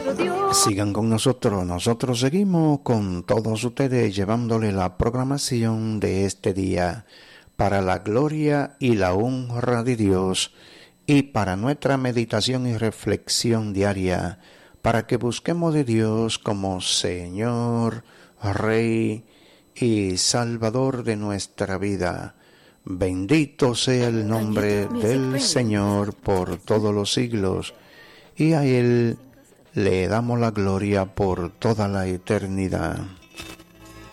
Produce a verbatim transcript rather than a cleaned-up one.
Sigan con nosotros, nosotros seguimos con todos ustedes llevándole la programación de este día para la gloria y la honra de Dios y para nuestra meditación y reflexión diaria, para que busquemos de Dios como Señor, Rey y Salvador de nuestra vida. Bendito sea el nombre del Señor por todos los siglos, y a Él le damos la gloria por toda la eternidad.